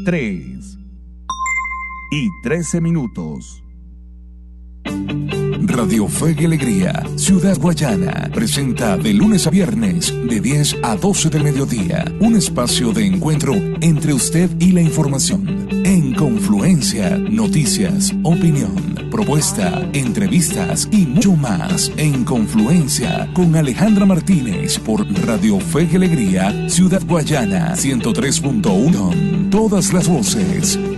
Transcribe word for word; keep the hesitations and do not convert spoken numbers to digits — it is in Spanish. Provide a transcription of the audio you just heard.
tres y trece minutos. Radio Fe y Alegría, Ciudad Guayana, presenta de lunes a viernes, de diez a doce del mediodía, un espacio de encuentro entre usted y la información. En Confluencia, noticias, opinión, propuesta, entrevistas y mucho más. En Confluencia, con Alejandra Martínez, por Radio Fe y Alegría, Ciudad Guayana, ciento tres punto uno. Todas las voces,